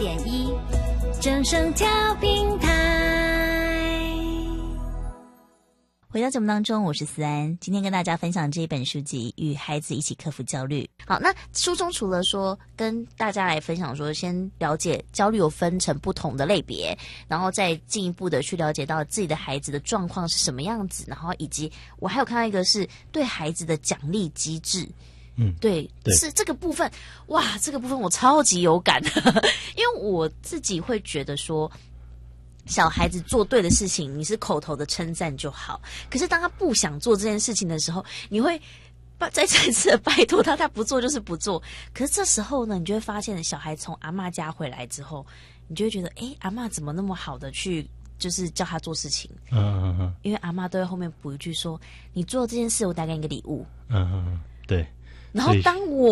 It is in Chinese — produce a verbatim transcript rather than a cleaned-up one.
点一，正声调频台。 回到节目当中，我是思安，今天跟大家分享这一本书籍《与孩子一起克服焦虑》。好，那书中除了说跟大家来分享说，先了解焦虑有分成不同的类别，然后再进一步的去了解到自己的孩子的状况是什么样子，然后以及我还有看到一个是对孩子的奖励机制。 嗯， 对， 对是这个部分，哇，这个部分我超级有感，因为我自己会觉得说，小孩子做对的事情，你是口头的称赞就好。可是当他不想做这件事情的时候，你会再再次的拜托他，他不做就是不做。可是这时候呢，你就会发现，小孩从阿嬷家回来之后，你就会觉得，哎，阿嬷怎么那么好的去，就是叫他做事情。 嗯嗯嗯， 因为阿嬷都会后面补一句说，你做这件事，我带给你一个礼物。 嗯嗯嗯，对。 然后当我